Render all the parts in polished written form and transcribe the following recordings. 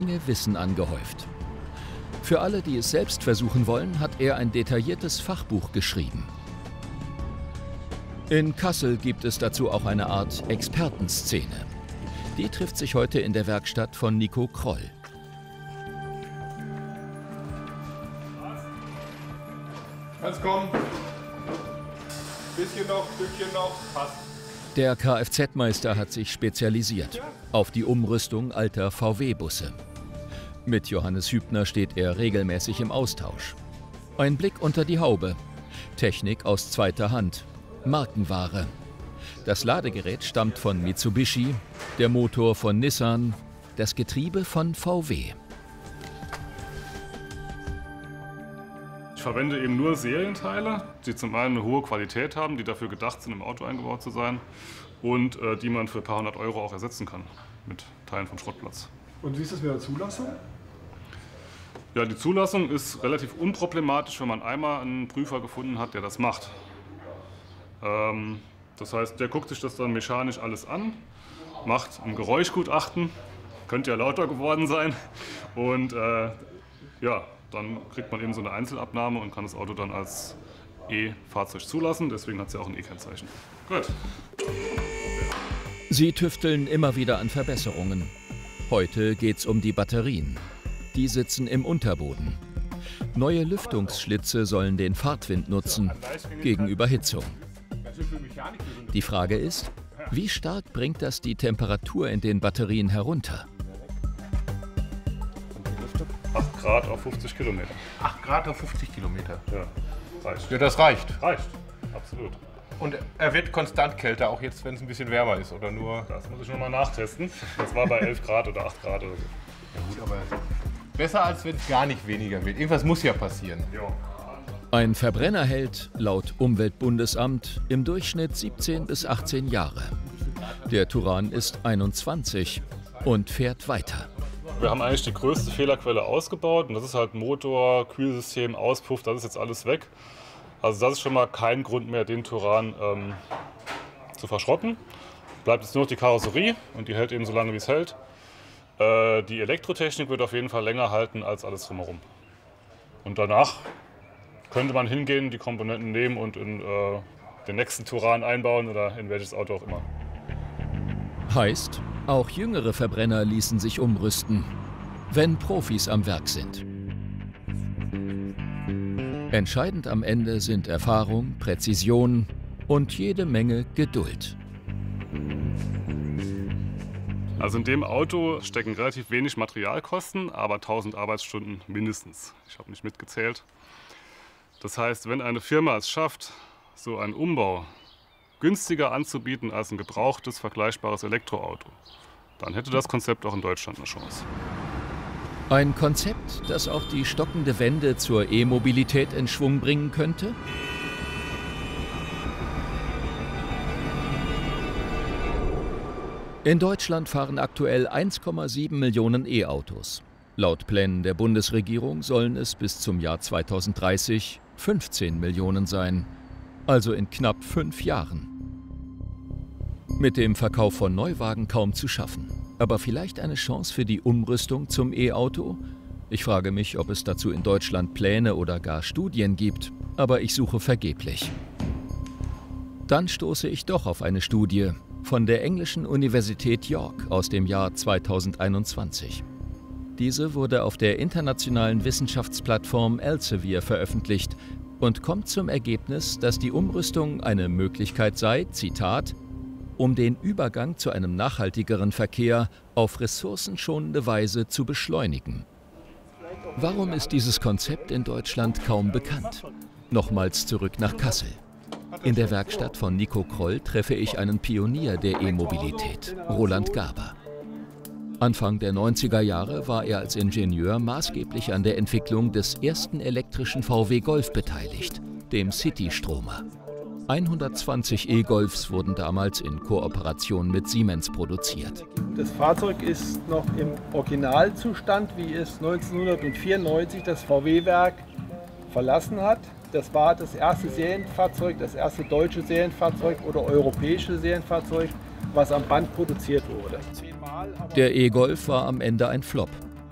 Wissen angehäuft. Für alle, die es selbst versuchen wollen, hat er ein detailliertes Fachbuch geschrieben. In Kassel gibt es dazu auch eine Art Expertenszene. Die trifft sich heute in der Werkstatt von Nico Kroll. Kannst kommen. Bisschen noch, Stückchen noch, passt. Der Kfz-Meister hat sich spezialisiert auf die Umrüstung alter VW-Busse. Mit Johannes Hübner steht er regelmäßig im Austausch. Ein Blick unter die Haube. Technik aus zweiter Hand. Markenware. Das Ladegerät stammt von Mitsubishi, der Motor von Nissan, das Getriebe von VW. Ich verwende eben nur Serienteile, die zum einen eine hohe Qualität haben, die dafür gedacht sind, im Auto eingebaut zu sein und die man für ein paar hundert Euro auch ersetzen kann mit Teilen vom Schrottplatz. Und wie ist das mit der Zulassung? Ja, die Zulassung ist relativ unproblematisch, wenn man einmal einen Prüfer gefunden hat, der das macht. Das heißt, der guckt sich das dann mechanisch alles an, macht ein Geräuschgutachten, könnte ja lauter geworden sein und ja, dann kriegt man eben so eine Einzelabnahme und kann das Auto dann als E-Fahrzeug zulassen. Deswegen hat es ja auch ein E-Kennzeichen. Gut. Sie tüfteln immer wieder an Verbesserungen. Heute geht's um die Batterien. Die sitzen im Unterboden. Neue Lüftungsschlitze sollen den Fahrtwind nutzen gegen Überhitzung. Die Frage ist, wie stark bringt das die Temperatur in den Batterien herunter? 8 Grad auf 50 Kilometer. 8 Grad auf 50 Kilometer? Ja, reicht. Ja, das reicht. Reicht, absolut. Und er wird konstant kälter, auch jetzt, wenn es ein bisschen wärmer ist, oder nur? Das muss ich noch mal nachtesten. Das war bei 11 Grad oder 8 Grad oder so. Ja gut, aber besser, als wenn es gar nicht weniger wird. Irgendwas muss ja passieren. Ja. Ein Verbrenner hält, laut Umweltbundesamt, im Durchschnitt 17 bis 18 Jahre. Der Touran ist 21 und fährt weiter. Wir haben eigentlich die größte Fehlerquelle ausgebaut und das ist halt Motor, Kühlsystem, Auspuff, das ist jetzt alles weg. Also das ist schon mal kein Grund mehr, den Touran zu verschrotten. Bleibt jetzt nur noch die Karosserie und die hält eben so lange, wie es hält. Die Elektrotechnik wird auf jeden Fall länger halten als alles drumherum. Und danach könnte man hingehen, die Komponenten nehmen und in den nächsten Touran einbauen oder in welches Auto auch immer. Heißt, auch jüngere Verbrenner ließen sich umrüsten, wenn Profis am Werk sind. Entscheidend am Ende sind Erfahrung, Präzision und jede Menge Geduld. Also in dem Auto stecken relativ wenig Materialkosten, aber 1000 Arbeitsstunden mindestens. Ich habe nicht mitgezählt. Das heißt, wenn eine Firma es schafft, so einen Umbau günstiger anzubieten als ein gebrauchtes, vergleichbares Elektroauto, dann hätte das Konzept auch in Deutschland eine Chance. Ein Konzept, das auch die stockende Wende zur E-Mobilität in Schwung bringen könnte? In Deutschland fahren aktuell 1,7 Millionen E-Autos. Laut Plänen der Bundesregierung sollen es bis zum Jahr 2030 15 Millionen sein, also in knapp 5 Jahren. Mit dem Verkauf von Neuwagen kaum zu schaffen, aber vielleicht eine Chance für die Umrüstung zum E-Auto? Ich frage mich, ob es dazu in Deutschland Pläne oder gar Studien gibt, aber ich suche vergeblich. Dann stoße ich doch auf eine Studie von der englischen Universität York aus dem Jahr 2021. Diese wurde auf der internationalen Wissenschaftsplattform Elsevier veröffentlicht und kommt zum Ergebnis, dass die Umrüstung eine Möglichkeit sei, Zitat, um den Übergang zu einem nachhaltigeren Verkehr auf ressourcenschonende Weise zu beschleunigen. Warum ist dieses Konzept in Deutschland kaum bekannt? Nochmals zurück nach Kassel. In der Werkstatt von Nico Kroll treffe ich einen Pionier der E-Mobilität, Roland Gaber. Anfang der 90er Jahre war er als Ingenieur maßgeblich an der Entwicklung des ersten elektrischen VW Golf beteiligt, dem City-Stromer. 120 E-Golfs wurden damals in Kooperation mit Siemens produziert. Das Fahrzeug ist noch im Originalzustand, wie es 1994 das VW-Werk verlassen hat. Das war das erste Serienfahrzeug, das erste deutsche Serienfahrzeug oder europäische Serienfahrzeug, was am Band produziert wurde. Der E-Golf war am Ende ein Flop.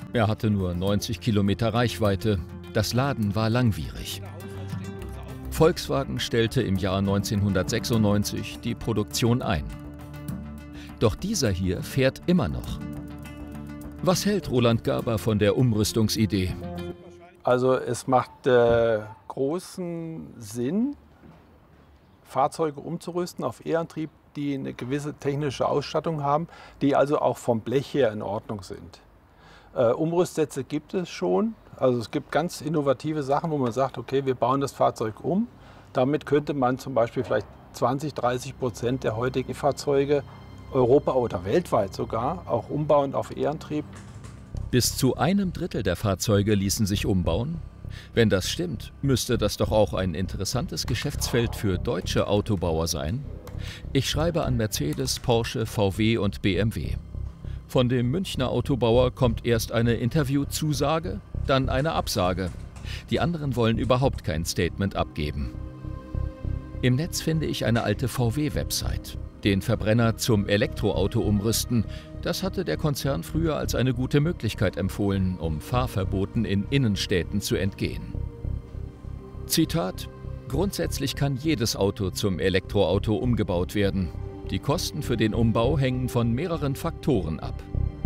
Er hatte nur 90 Kilometer Reichweite. Das Laden war langwierig. Volkswagen stellte im Jahr 1996 die Produktion ein. Doch dieser hier fährt immer noch. Was hält Roland Gaber von der Umrüstungsidee? Also es macht großen Sinn, Fahrzeuge umzurüsten auf E-Antrieb, die eine gewisse technische Ausstattung haben, die also auch vom Blech her in Ordnung sind. Umrüstsätze gibt es schon. Also es gibt ganz innovative Sachen, wo man sagt, okay, wir bauen das Fahrzeug um. Damit könnte man zum Beispiel vielleicht 20–30% der heutigen Fahrzeuge Europa oder weltweit sogar auch umbauen auf E-Antrieb. Bis zu 1/3 der Fahrzeuge ließen sich umbauen. Wenn das stimmt, müsste das doch auch ein interessantes Geschäftsfeld für deutsche Autobauer sein. Ich schreibe an Mercedes, Porsche, VW und BMW. Von dem Münchner Autobauer kommt erst eine Interviewzusage, dann eine Absage. Die anderen wollen überhaupt kein Statement abgeben. Im Netz finde ich eine alte VW-Website. Den Verbrenner zum Elektroauto umrüsten, das hatte der Konzern früher als eine gute Möglichkeit empfohlen, um Fahrverboten in Innenstädten zu entgehen. Zitat: Grundsätzlich kann jedes Auto zum Elektroauto umgebaut werden. Die Kosten für den Umbau hängen von mehreren Faktoren ab.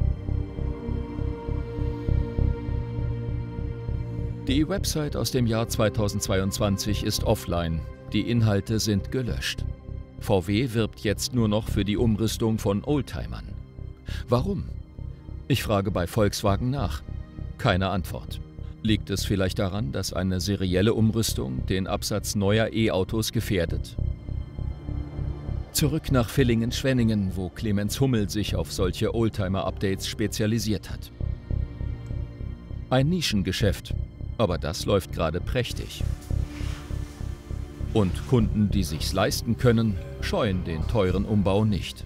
Die Website aus dem Jahr 2022 ist offline. Die Inhalte sind gelöscht. VW wirbt jetzt nur noch für die Umrüstung von Oldtimern. Warum? Ich frage bei Volkswagen nach. Keine Antwort. Liegt es vielleicht daran, dass eine serielle Umrüstung den Absatz neuer E-Autos gefährdet? Zurück nach Villingen-Schwenningen, wo Clemens Hummel sich auf solche Oldtimer-Updates spezialisiert hat. Ein Nischengeschäft, aber das läuft gerade prächtig. Und Kunden, die sich's leisten können, scheuen den teuren Umbau nicht.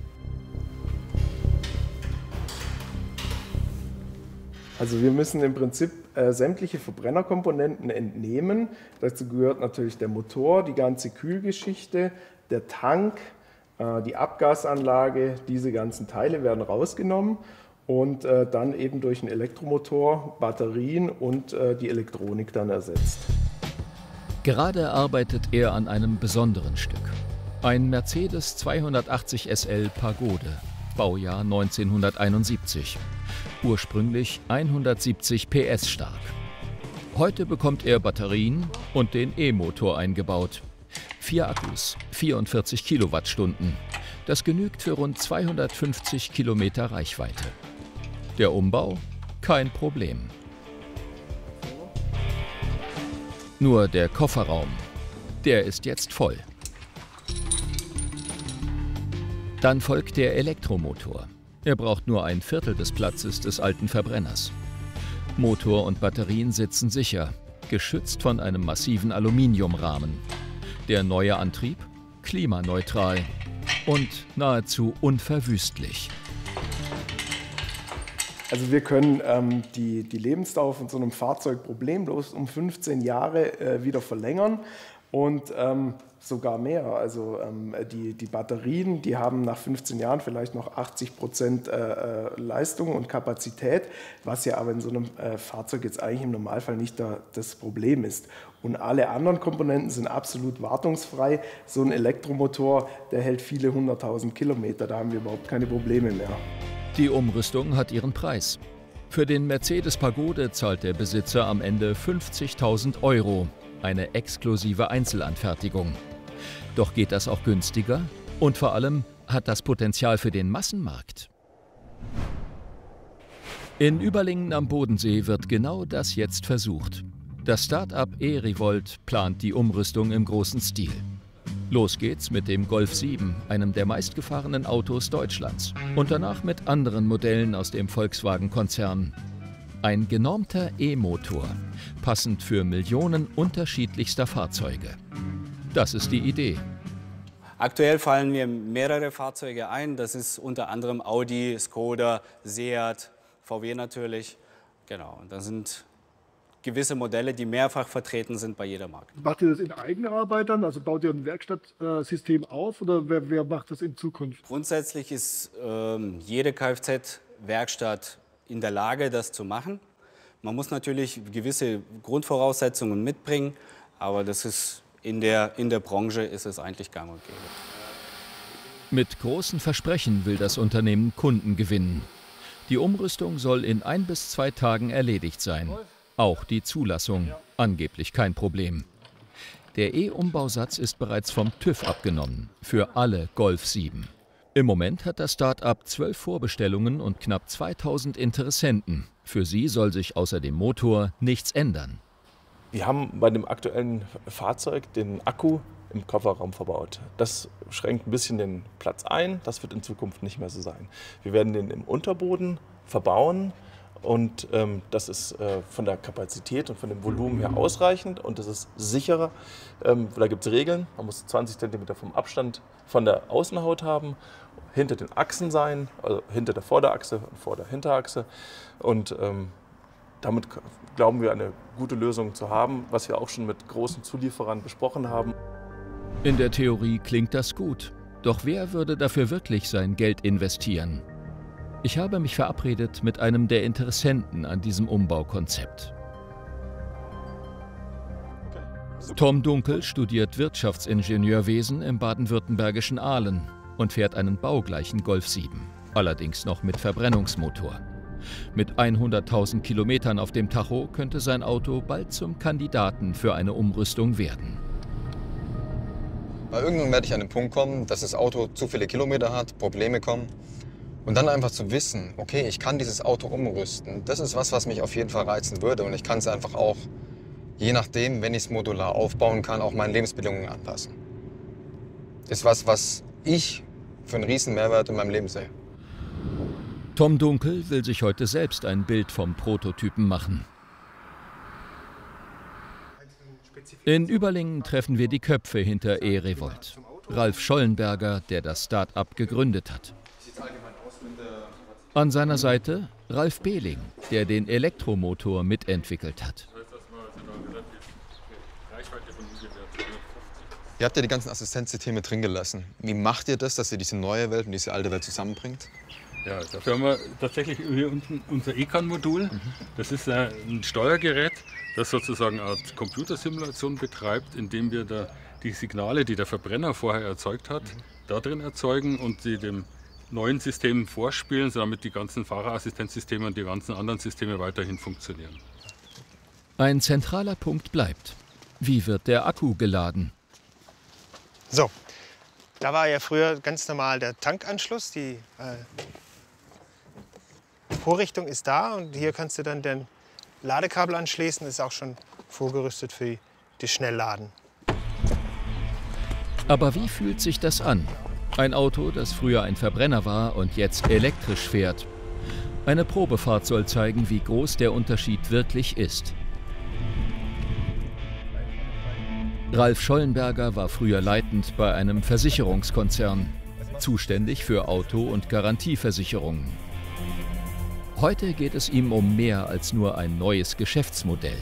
Also wir müssen im Prinzip sämtliche Verbrennerkomponenten entnehmen. Dazu gehört natürlich der Motor, die ganze Kühlgeschichte, der Tank, die Abgasanlage. Diese ganzen Teile werden rausgenommen und dann eben durch einen Elektromotor, Batterien und die Elektronik dann ersetzt. Gerade arbeitet er an einem besonderen Stück. Ein Mercedes 280 SL Pagode, Baujahr 1971. Ursprünglich 170 PS stark. Heute bekommt er Batterien und den E-Motor eingebaut. 4 Akkus, 44 Kilowattstunden. Das genügt für rund 250 Kilometer Reichweite. Der Umbau? Kein Problem. Nur der Kofferraum, der ist jetzt voll. Dann folgt der Elektromotor. Er braucht nur 1/4 des Platzes des alten Verbrenners. Motor und Batterien sitzen sicher, geschützt von einem massiven Aluminiumrahmen. Der neue Antrieb? Klimaneutral und nahezu unverwüstlich. Also wir können die Lebensdauer von so einem Fahrzeug problemlos um 15 Jahre wieder verlängern und sogar mehr. Also die Batterien, die haben nach 15 Jahren vielleicht noch 80% Leistung und Kapazität, was ja aber in so einem Fahrzeug jetzt eigentlich im Normalfall nicht das Problem ist. Und alle anderen Komponenten sind absolut wartungsfrei. So ein Elektromotor, der hält viele 100.000 Kilometer, da haben wir überhaupt keine Probleme mehr. Die Umrüstung hat ihren Preis. Für den Mercedes Pagode zahlt der Besitzer am Ende 50.000 €, eine exklusive Einzelanfertigung. Doch geht das auch günstiger? Und vor allem, hat das Potenzial für den Massenmarkt? In Überlingen am Bodensee wird genau das jetzt versucht. Das Start-up E-Revolt plant die Umrüstung im großen Stil. Los geht's mit dem Golf 7, einem der meistgefahrenen Autos Deutschlands. Und danach mit anderen Modellen aus dem Volkswagen-Konzern. Ein genormter E-Motor, passend für Millionen unterschiedlichster Fahrzeuge. Das ist die Idee. Aktuell fallen mir mehrere Fahrzeuge ein. Das ist unter anderem Audi, Skoda, Seat, VW natürlich. Genau, und das sind gewisse Modelle, die mehrfach vertreten sind bei jeder Marke. Macht ihr das in Eigenarbeit dann? Also baut ihr ein Werkstattsystem auf oder wer macht das in Zukunft? Grundsätzlich ist jede Kfz-Werkstatt in der Lage, das zu machen. Man muss natürlich gewisse Grundvoraussetzungen mitbringen, aber das ist in der Branche ist es eigentlich gang und gäbe. Mit großen Versprechen will das Unternehmen Kunden gewinnen. Die Umrüstung soll in 1 bis 2 Tagen erledigt sein. Auch die Zulassung, angeblich kein Problem. Der E-Umbausatz ist bereits vom TÜV abgenommen, für alle Golf 7. Im Moment hat das Start-up 12 Vorbestellungen und knapp 2000 Interessenten. Für sie soll sich außer dem Motor nichts ändern. Wir haben bei dem aktuellen Fahrzeug den Akku im Kofferraum verbaut. Das schränkt ein bisschen den Platz ein, das wird in Zukunft nicht mehr so sein. Wir werden den im Unterboden verbauen und das ist von der Kapazität und von dem Volumen her ausreichend und das ist sicherer. Da gibt es Regeln, man muss 20 cm vom Abstand von der Außenhaut haben, hinter den Achsen sein, also hinter der Vorderachse und vor der Hinterachse und damit glauben wir, eine gute Lösung zu haben, was wir auch schon mit großen Zulieferern besprochen haben. In der Theorie klingt das gut. Doch wer würde dafür wirklich sein Geld investieren? Ich habe mich verabredet mit einem der Interessenten an diesem Umbaukonzept. Tom Dunkel studiert Wirtschaftsingenieurwesen im baden-württembergischen Aalen und fährt einen baugleichen Golf 7, allerdings noch mit Verbrennungsmotor. Mit 100.000 Kilometern auf dem Tacho könnte sein Auto bald zum Kandidaten für eine Umrüstung werden. Weil irgendwann werde ich an den Punkt kommen, dass das Auto zu viele Kilometer hat, Probleme kommen. Und dann einfach zu wissen, okay, ich kann dieses Auto umrüsten, das ist was mich auf jeden Fall reizen würde. Und ich kann es einfach auch, je nachdem, wenn ich es modular aufbauen kann, auch meinen Lebensbedingungen anpassen. Das ist was ich für einen riesen Mehrwert in meinem Leben sehe. Tom Dunkel will sich heute selbst ein Bild vom Prototypen machen. In Überlingen treffen wir die Köpfe hinter E-Revolt. Ralf Schollenberger, der das Start-up gegründet hat. An seiner Seite Ralf Behling, der den Elektromotor mitentwickelt hat. Ihr habt ja die ganzen Assistenzsysteme drin gelassen. Wie macht ihr das, dass ihr diese neue Welt und diese alte Welt zusammenbringt? Ja, dafür haben wir tatsächlich hier unten unser ECAN-Modul. Das ist ein Steuergerät, das sozusagen eine Art Computersimulation betreibt, indem wir die Signale, die der Verbrenner vorher erzeugt hat, da drin erzeugen und sie dem neuen System vorspielen, damit die ganzen Fahrerassistenzsysteme und die ganzen anderen Systeme weiterhin funktionieren. Ein zentraler Punkt bleibt. Wie wird der Akku geladen? So, da war ja früher ganz normal der Tankanschluss. Die Vorrichtung ist da und hier kannst du dann den Ladekabel anschließen. Das ist auch schon vorgerüstet für das Schnellladen. Aber wie fühlt sich das an? Ein Auto, das früher ein Verbrenner war und jetzt elektrisch fährt. Eine Probefahrt soll zeigen, wie groß der Unterschied wirklich ist. Ralf Schollenberger war früher leitend bei einem Versicherungskonzern, zuständig für Auto- und Garantieversicherungen. Heute geht es ihm um mehr als nur ein neues Geschäftsmodell.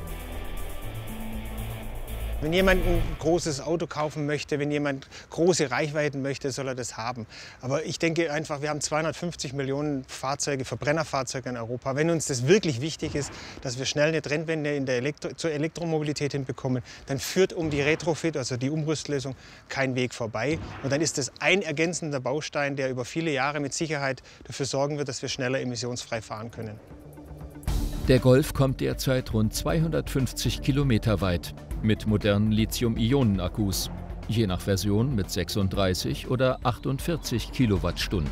Wenn jemand ein großes Auto kaufen möchte, wenn jemand große Reichweiten möchte, soll er das haben. Aber ich denke einfach, wir haben 250 Millionen Fahrzeuge, Verbrennerfahrzeuge in Europa. Wenn uns das wirklich wichtig ist, dass wir schnell eine Trendwende zur Elektromobilität hinbekommen, dann führt um die Retrofit, also die Umrüstlösung, kein Weg vorbei. Und dann ist das ein ergänzender Baustein, der über viele Jahre mit Sicherheit dafür sorgen wird, dass wir schneller emissionsfrei fahren können. Der Golf kommt derzeit rund 250 Kilometer weit mit modernen Lithium-Ionen-Akkus, je nach Version mit 36 oder 48 Kilowattstunden.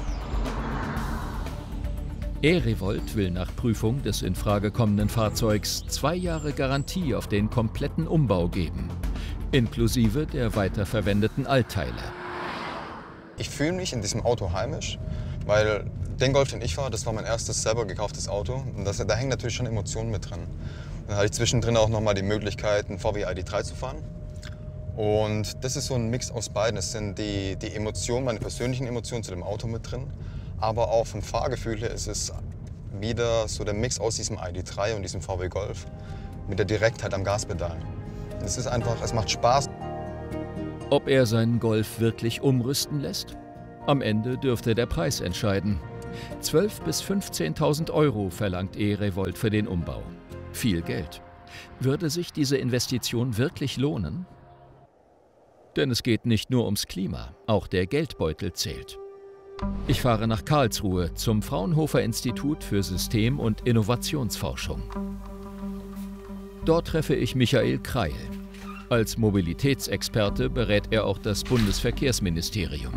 E-Revolt will nach Prüfung des in Frage kommenden Fahrzeugs 2 Jahre Garantie auf den kompletten Umbau geben, inklusive der weiterverwendeten Altteile. Ich fühle mich in diesem Auto heimisch, weil den Golf, den ich fahre, das war mein erstes selber gekauftes Auto. Und da hängen natürlich schon Emotionen mit dran. Dann hatte ich zwischendrin auch noch mal die Möglichkeit, einen VW ID3 zu fahren. Und das ist so ein Mix aus beiden. Es sind die Emotionen, meine persönlichen Emotionen zu dem Auto mit drin. Aber auch vom Fahrgefühl her ist es wieder so der Mix aus diesem ID3 und diesem VW Golf mit der Direktheit am Gaspedal. Es ist einfach, es macht Spaß. Ob er seinen Golf wirklich umrüsten lässt? Am Ende dürfte der Preis entscheiden. 12.000 bis 15.000 Euro verlangt E-Revolt für den Umbau. Viel Geld. Würde sich diese Investition wirklich lohnen? Denn es geht nicht nur ums Klima, auch der Geldbeutel zählt. Ich fahre nach Karlsruhe zum Fraunhofer Institut für System- und Innovationsforschung. Dort treffe ich Michael Kreil. Als Mobilitätsexperte berät er auch das Bundesverkehrsministerium.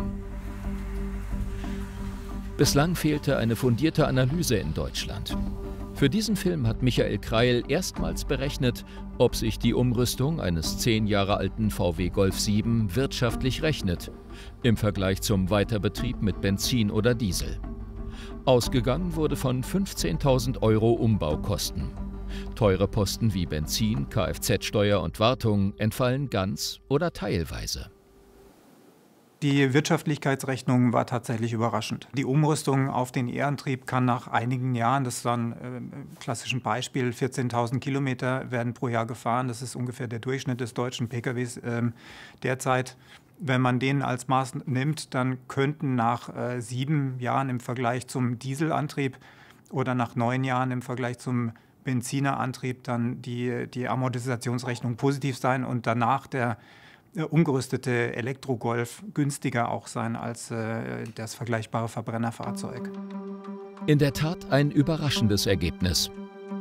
Bislang fehlte eine fundierte Analyse in Deutschland. Für diesen Film hat Michael Kreil erstmals berechnet, ob sich die Umrüstung eines 10 Jahre alten VW Golf 7 wirtschaftlich rechnet, im Vergleich zum Weiterbetrieb mit Benzin oder Diesel. Ausgegangen wurde von 15.000 Euro Umbaukosten. Teure Posten wie Benzin, Kfz-Steuer und Wartung entfallen ganz oder teilweise. Die Wirtschaftlichkeitsrechnung war tatsächlich überraschend. Die Umrüstung auf den E-Antrieb kann nach einigen Jahren, das ist dann klassischen Beispiel, 14.000 Kilometer werden pro Jahr gefahren. Das ist ungefähr der Durchschnitt des deutschen PKWs derzeit. Wenn man den als Maß nimmt, dann könnten nach 7 Jahren im Vergleich zum Dieselantrieb oder nach 9 Jahren im Vergleich zum Benzinerantrieb dann die Amortisationsrechnung positiv sein und danach der umgerüstete Elektro-Golf günstiger auch sein als das vergleichbare Verbrennerfahrzeug. In der Tat ein überraschendes Ergebnis.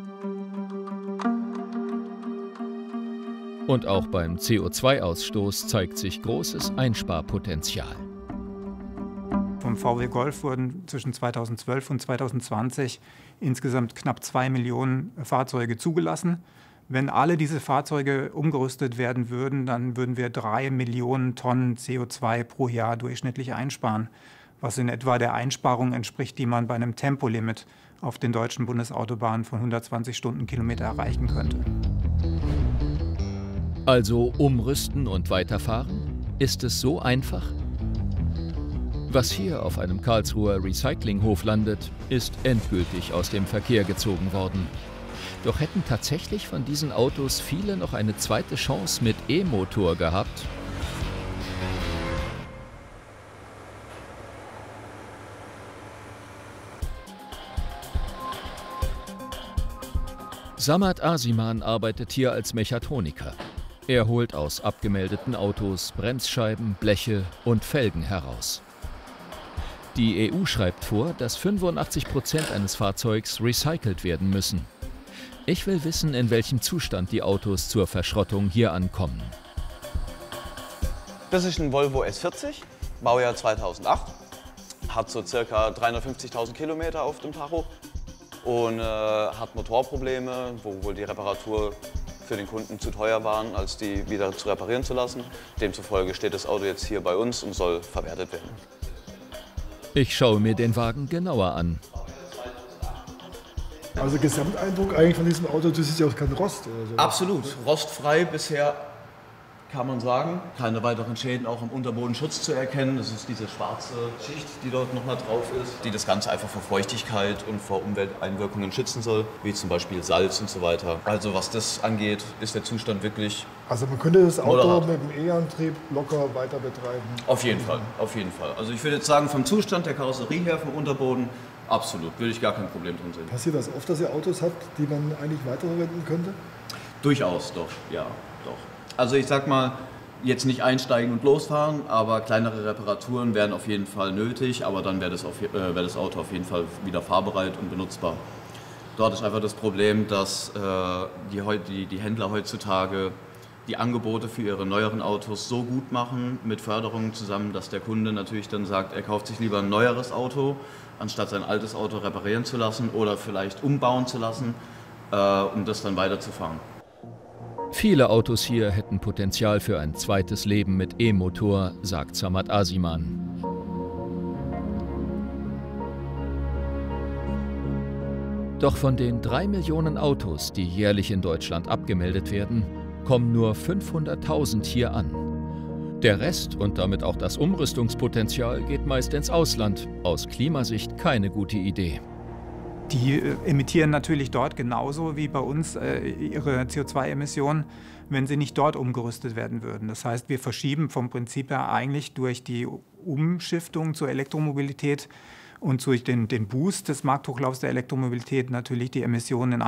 Und auch beim CO2-Ausstoß zeigt sich großes Einsparpotenzial. Vom VW Golf wurden zwischen 2012 und 2020 insgesamt knapp 2 Millionen Fahrzeuge zugelassen. Wenn alle diese Fahrzeuge umgerüstet werden würden, dann würden wir 3 Millionen Tonnen CO2 pro Jahr durchschnittlich einsparen, was in etwa der Einsparung entspricht, die man bei einem Tempolimit auf den deutschen Bundesautobahnen von 120 Stundenkilometer erreichen könnte. Also umrüsten und weiterfahren? Ist es so einfach? Was hier auf einem Karlsruher Recyclinghof landet, ist endgültig aus dem Verkehr gezogen worden. Doch hätten tatsächlich von diesen Autos viele noch eine zweite Chance mit E-Motor gehabt? Samad Asiman arbeitet hier als Mechatroniker. Er holt aus abgemeldeten Autos Bremsscheiben, Bleche und Felgen heraus. Die EU schreibt vor, dass 85% eines Fahrzeugs recycelt werden müssen. Ich will wissen, in welchem Zustand die Autos zur Verschrottung hier ankommen. Das ist ein Volvo S40, Baujahr 2008. Hat so ca. 350.000 Kilometer auf dem Tacho und hat Motorprobleme, wo wohl die Reparatur für den Kunden zu teuer waren, als die wieder zu reparieren zu lassen. Demzufolge steht das Auto jetzt hier bei uns und soll verwertet werden. Ich schaue mir den Wagen genauer an. Also Gesamteindruck eigentlich von diesem Auto, das ist ja auch kein Rost oder so. Absolut, rostfrei bisher, kann man sagen. Keine weiteren Schäden auch im Unterbodenschutz zu erkennen. Das ist diese schwarze Schicht, die dort nochmal drauf ist, die das Ganze einfach vor Feuchtigkeit und vor Umwelteinwirkungen schützen soll, wie zum Beispiel Salz und so weiter. Also was das angeht, ist der Zustand wirklich Also man könnte das Auto moderat mit dem E-Antrieb locker weiter betreiben. Auf jeden Fall, auf jeden Fall. Also ich würde jetzt sagen, vom Zustand der Karosserie her, vom Unterboden, absolut, würde ich gar kein Problem drin sehen. Passiert das oft, dass ihr Autos habt, die man eigentlich weiterverwenden könnte? Durchaus, doch, ja, doch. Also ich sag mal, jetzt nicht einsteigen und losfahren, aber kleinere Reparaturen wären auf jeden Fall nötig, aber dann wäre das Auto auf jeden Fall wieder fahrbereit und benutzbar. Dort ist einfach das Problem, dass die Händler heutzutage die Angebote für ihre neueren Autos so gut machen, mit Förderungen zusammen, dass der Kunde natürlich dann sagt, er kauft sich lieber ein neueres Auto, anstatt sein altes Auto reparieren zu lassen oder vielleicht umbauen zu lassen, um das dann weiterzufahren. Viele Autos hier hätten Potenzial für ein zweites Leben mit E-Motor, sagt Samad Asiman. Doch von den 3 Millionen Autos, die jährlich in Deutschland abgemeldet werden, kommen nur 500.000 hier an. Der Rest und damit auch das Umrüstungspotenzial geht meist ins Ausland. Aus Klimasicht keine gute Idee. Die emittieren natürlich dort genauso wie bei uns ihre CO2-Emissionen, wenn sie nicht dort umgerüstet werden würden. Das heißt, wir verschieben vom Prinzip her eigentlich durch die Umschiftung zur Elektromobilität und durch den Boost des Markthochlaufs der Elektromobilität natürlich die Emissionen in